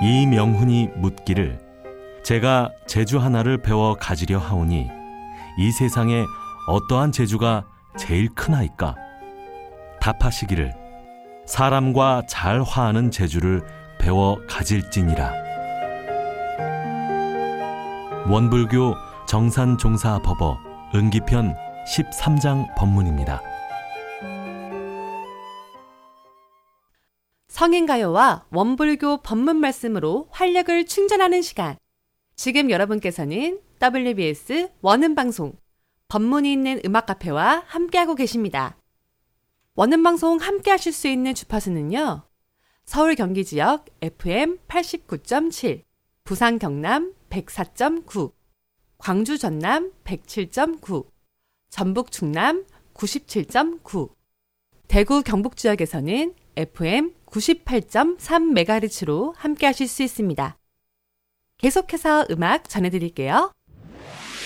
이명훈이 묻기를 제가 재주 하나를 배워 가지려 하오니 이 세상에 어떠한 재주가 제일 크나이까? 답하시기를 사람과 잘 화하는 재주를 배워 가질지니라. 원불교 정산종사법어 은기편 13장 법문입니다. 성인가요와 원불교 법문 말씀으로 활력을 충전하는 시간. 지금 여러분께서는 WBS 원음방송 법문이 있는 음악카페와 함께하고 계십니다. 원음방송 함께하실 수 있는 주파수는요. 서울 경기 지역 FM 89.7, 부산 경남 104.9, 광주 전남 107.9, 전북 충남 97.9, 대구 경북 지역에서는 FM 98.3MHz로 함께하실 수 있습니다. 계속해서 음악 전해드릴게요.